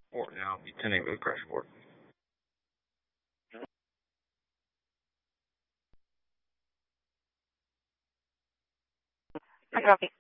Or now it'll be 10-8 with crash report. I copy.